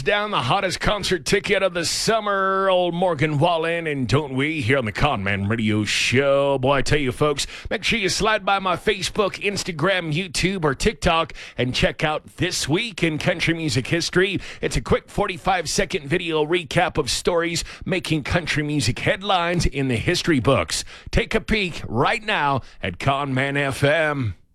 down the hottest concert ticket of the summer. Old Morgan Wallen, and don't we, here on the Conman Radio Show. Boy, I tell you, folks, make sure you slide by my Facebook, Instagram, YouTube, or TikTok and check out This Week in Country Music History. It's a quick 45-second video recap of stories making country music headlines in the history books. Take a peek right now at Conman FM.